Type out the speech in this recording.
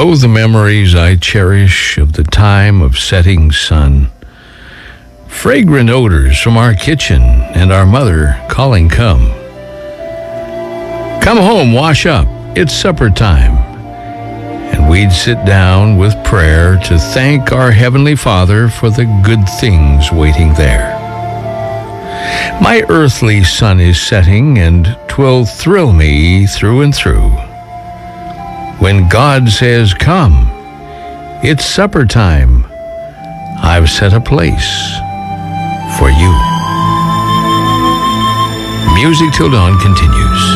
Oh, the memories I cherish of the time of setting sun. Fragrant odors from our kitchen and our mother calling, "Come. Come home, wash up. It's supper time." And we'd sit down with prayer to thank our Heavenly Father for the good things waiting there. My earthly sun is setting, and 'twill thrill me through and through. When God says, "Come, it's supper time," I've set a place for you. Music Till Dawn continues.